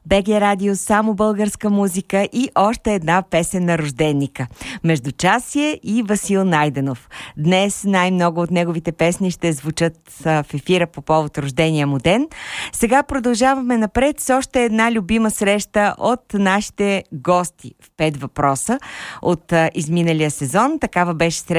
БГ Радио, само българска музика и още една песен на рожденика. Междучасие и Васил Найденов. Днес най-много от неговите песни ще звучат в ефира по повод рождения му ден. Сега продължаваме напред с още една любима среща от нашите гости в 5 въпроса от изминалия сезон. Такава беше среща